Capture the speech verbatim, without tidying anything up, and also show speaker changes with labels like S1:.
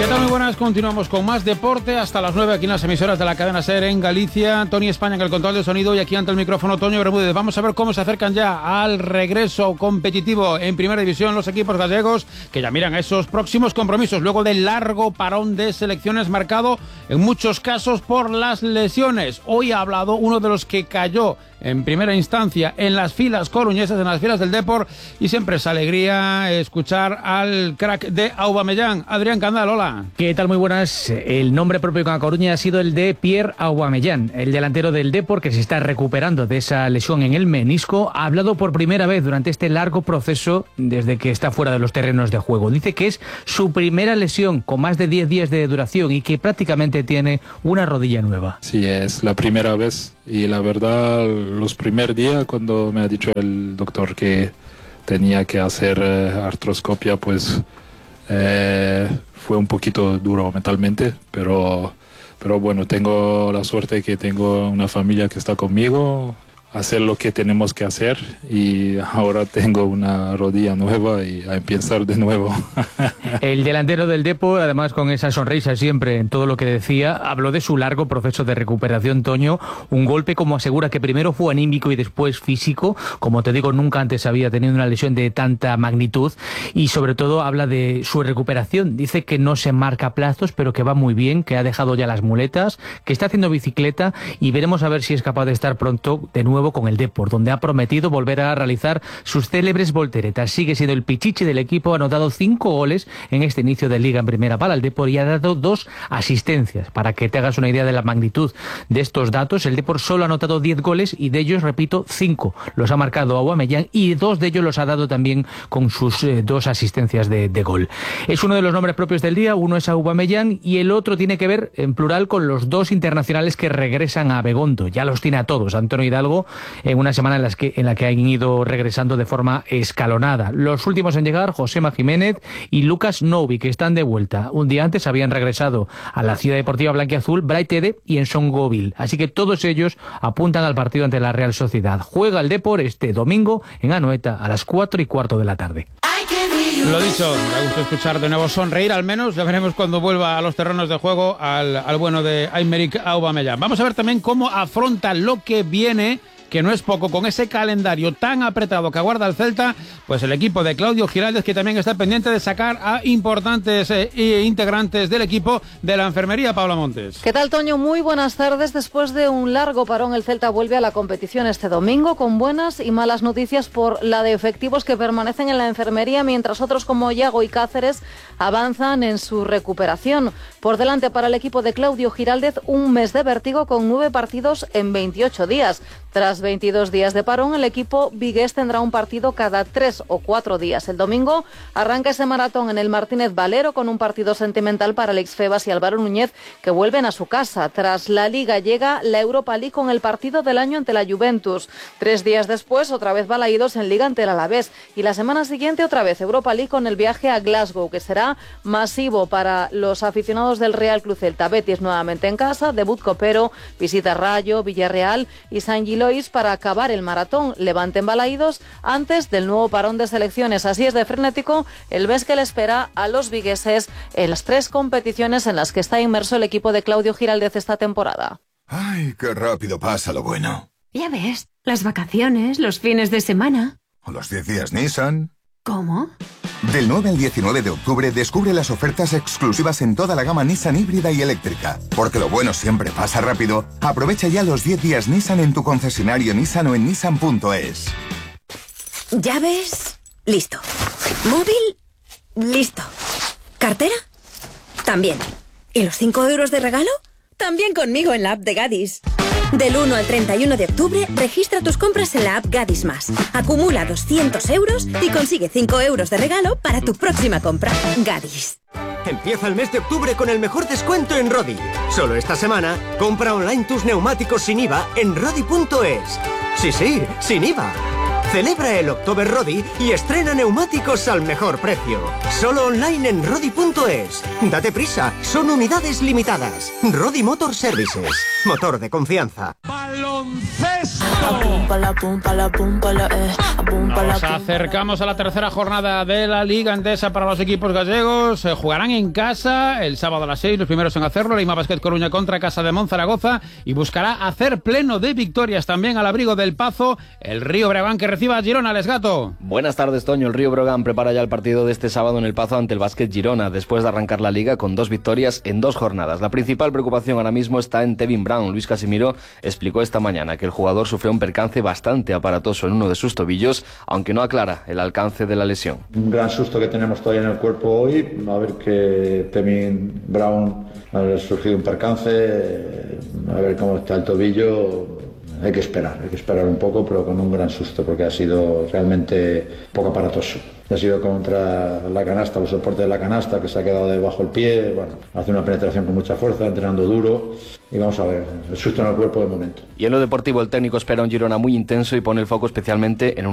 S1: ¿Qué tal? Muy buenas, continuamos con más deporte hasta las nueve aquí en las emisoras de la cadena SER en Galicia. Tony España en el control de sonido y aquí ante el micrófono Toño Bermúdez. Vamos a ver cómo se acercan ya al regreso competitivo en Primera División los equipos gallegos, que ya miran a esos próximos compromisos luego del largo parón de selecciones marcado en muchos casos por las lesiones. Hoy ha hablado uno de los que cayó en primera instancia en las filas coruñesas, en las filas del Depor, y siempre es alegría escuchar al crack de Aubameyang. Adrián Candal, hola.
S2: ¿Qué tal? Muy buenas. El nombre propio con la Coruña ha sido el de Pierre Aubameyang, el delantero del Depor que se está recuperando de esa lesión en el menisco. Ha hablado por primera vez durante este largo proceso desde que está fuera de los terrenos de juego. Dice que es su primera lesión con más de diez días de duración y que prácticamente tiene una rodilla nueva.
S3: Sí, es la primera vez y la verdad los primeros días cuando me ha dicho el doctor que tenía que hacer eh, artroscopia, pues eh, fue un poquito duro mentalmente, pero, pero bueno, tengo la suerte que tengo una familia que está conmigo, hacer lo que tenemos que hacer y ahora tengo una rodilla nueva y a empezar de nuevo.
S2: El delantero del Depor, además con esa sonrisa siempre en todo lo que decía, habló de su largo proceso de recuperación, Toño, un golpe como asegura que primero fue anímico y después físico, como te digo, nunca antes había tenido una lesión de tanta magnitud y sobre todo habla de su recuperación, dice que no se marca plazos pero que va muy bien, que ha dejado ya las muletas, que está haciendo bicicleta y veremos a ver si es capaz de estar pronto de nuevo con el Depor, donde ha prometido volver a realizar sus célebres volteretas. Sigue siendo el pichichi del equipo, ha anotado cinco goles en este inicio de liga en primera para el Depor y ha dado dos asistencias. Para que te hagas una idea de la magnitud de estos datos, el Depor solo ha anotado diez goles y de ellos, repito, cinco los ha marcado Aubameyang y dos de ellos los ha dado también con sus eh, dos asistencias de, de gol. Es uno de los nombres propios del día, uno es Aubameyang y el otro tiene que ver en plural con los dos internacionales que regresan a Abegondo. Ya los tiene a todos, Antonio Hidalgo en una semana en, las que, en la que han ido regresando de forma escalonada. Los últimos en llegar, Josema Jiménez y Lucas Novi, que están de vuelta. Un día antes habían regresado a la Ciudad Deportiva Blanquiazul, Braitede y Ensongoville. Así que todos ellos apuntan al partido ante la Real Sociedad. Juega el Depor este domingo en Anoeta a las cuatro y cuarto de la tarde.
S1: Lo dicho, me gusta escuchar de nuevo sonreír al menos. Ya veremos cuando vuelva a los terrenos de juego al, al bueno de Aymeric Aubameyang. Vamos a ver también cómo afronta lo que viene, que no es poco, con ese calendario tan apretado que aguarda el Celta, pues el equipo de Claudio Giraldez, que también está pendiente de sacar a importantes eh, integrantes del equipo de la enfermería. Paula Montes.
S4: ¿Qué tal, Toño? Muy buenas tardes. Después de un largo parón, el Celta vuelve a la competición este domingo con buenas y malas noticias por la de efectivos que permanecen en la enfermería, mientras otros como Yago y Cáceres avanzan en su recuperación. Por delante para el equipo de Claudio Giraldez un mes de vértigo con nueve partidos en veintiocho días. Tras veintidós días de parón, el equipo vigués tendrá un partido cada tres o cuatro días. El domingo arranca ese maratón en el Martínez Valero con un partido sentimental para Alex Febas y Álvaro Núñez, que vuelven a su casa. Tras la Liga llega la Europa League con el partido del año ante la Juventus. Tres días después, otra vez Balaídos en Liga ante el Alavés. Y la semana siguiente, otra vez Europa League con el viaje a Glasgow, que será masivo para los aficionados del Real Club Celta. Betis nuevamente en casa, debut copero, visita Rayo, Villarreal y San Gil para acabar el maratón. Levante en Balaídos antes del nuevo parón de selecciones. Así es de frenético el mes que le espera a los vigueses en las tres competiciones en las que está inmerso el equipo de Claudio Giraldez esta temporada.
S5: Ay, qué rápido pasa lo bueno.
S6: Ya ves, las vacaciones, los fines de semana.
S5: O los diez días Nissan.
S6: ¿Cómo?
S5: Del nueve al diecinueve de octubre descubre las ofertas exclusivas en toda la gama Nissan híbrida y eléctrica. Porque lo bueno siempre pasa rápido. Aprovecha ya los diez días Nissan en tu concesionario Nissan o en nissan punto es.
S6: ¿Llaves? Listo. ¿Móvil? Listo. ¿Cartera? También. ¿Y los cinco euros de regalo? También conmigo en la app de Gadis. Del uno al treinta y uno de octubre, registra tus compras en la app Gadis Más. Acumula doscientos euros y consigue cinco euros de regalo para tu próxima compra. Gadis.
S7: Empieza el mes de octubre con el mejor descuento en Rodi. Solo esta semana, compra online tus neumáticos sin I V A en rodi punto es. Sí, sí, sin I V A. Celebra el October Rodi y estrena neumáticos al mejor precio. Solo online en rodi punto es. Date prisa, son unidades limitadas. Rodi Motor Services. Motor de confianza.
S1: Baloncesto. Nos acercamos a la tercera jornada de la Liga Endesa para los equipos gallegos. Eh, jugarán en casa el sábado a las seis, los primeros en hacerlo. Lima Basket Coruña contra Casa de Monzaragoza y buscará hacer pleno de victorias también al abrigo del Pazo. El Río Breogán que reciba a Girona, Les Gato.
S8: Buenas tardes, Toño. El Río Breogán prepara ya el partido de este sábado en el Pazo ante el Basket Girona, después de arrancar la Liga con dos victorias en dos jornadas. La principal preocupación ahora mismo está en Tevin Brown. Luis Casimiro explicó esta mañana que el jugador sufrió un percance bastante aparatoso en uno de sus tobillos, aunque no aclara el alcance de la lesión.
S9: Un gran susto que tenemos todavía en el cuerpo hoy, a ver que Tevin Brown ha surgido un percance, a ver cómo está el tobillo. Hay que esperar, hay que esperar un poco, pero con un gran susto, porque ha sido realmente poco aparatoso. Ha sido contra la canasta, los soportes de la canasta, que se ha quedado debajo el pie. Bueno, hace una penetración con mucha fuerza, entrenando duro. Y vamos a ver, el susto en el cuerpo de momento.
S8: Y en lo deportivo, el técnico espera un Girona muy intenso y pone el foco especialmente en un